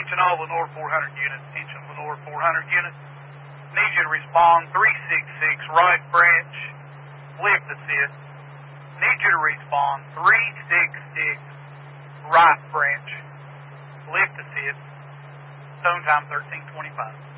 Attention all Lenore 400 units. Attention Lenore 400 units. Need you to respond 366 right branch. Lift assist. Need you to respond 366 right branch. Lift assist. Zone time 1325.